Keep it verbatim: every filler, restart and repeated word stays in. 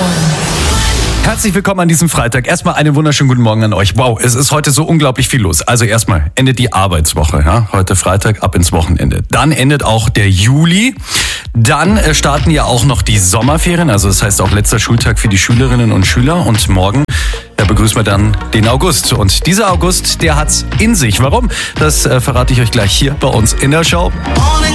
Herzlich willkommen an diesem Freitag. Erstmal einen wunderschönen guten Morgen an euch. Wow, es ist heute so unglaublich viel los. Also erstmal endet die Arbeitswoche. Ja? Heute Freitag, ab ins Wochenende. Dann endet auch der Juli. Dann äh, starten ja auch noch die Sommerferien. Also das heißt auch letzter Schultag für die Schülerinnen und Schüler. Und morgen ja, begrüßen wir dann den August. Und dieser August, der hat's in sich. Warum? Das äh, verrate ich euch gleich hier bei uns in der Show.